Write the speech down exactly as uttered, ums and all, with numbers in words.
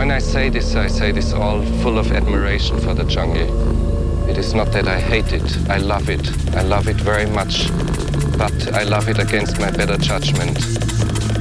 When I say this, I say this all full of admiration for the jungle. It is not that I hate it, I love it. I love it very much, but I love it against my better judgment.